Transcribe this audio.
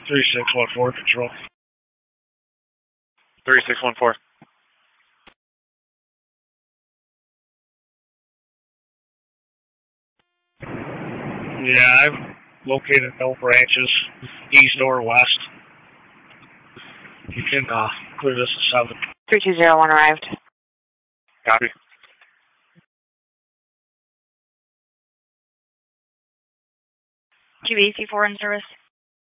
3614 control. 3614. Yeah, I've located no branches, east or west. You can clear this at 7. 3201 arrived. Copy. QB C4 in service.